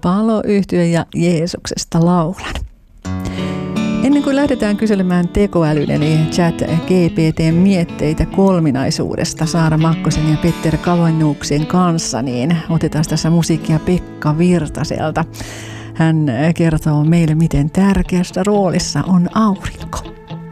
Palo-yhtye ja Jeesuksesta laulan. Ennen kuin lähdetään kyselemään tekoälyn eli ChatGPT-mietteitä kolminaisuudesta Saara Makkosen ja Petter Kavannuksen kanssa, niin otetaan tässä musiikkia Pekka Virtaselta. Hän kertoo meille, miten tärkeässä roolissa on aurinko.